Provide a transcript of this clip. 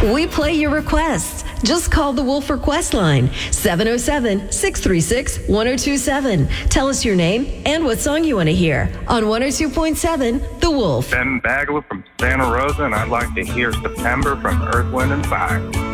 We play your requests. Just call the Wolf Request line, 707-636-1027. Tell us your name and what song you want to hear on 102.7 The Wolf. Ben Bagler from Santa Rosa, and I'd like to hear September from Earth, Wind, and Fire.